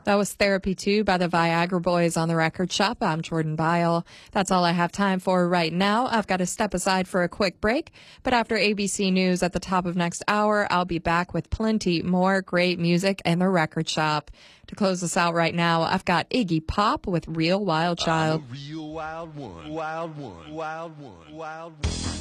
That was Therapy 2 by the Viagra Boys on the Record Shop. I'm Jordan Byle. That's all I have time for right now. I've got to step aside for a quick break, but after ABC News at the top of next hour, I'll be back with plenty more great music and the Record Shop. To close us out right now, I've got Iggy Pop with Real Wild Child. I'm a real wild one, wild one, wild one, wild one.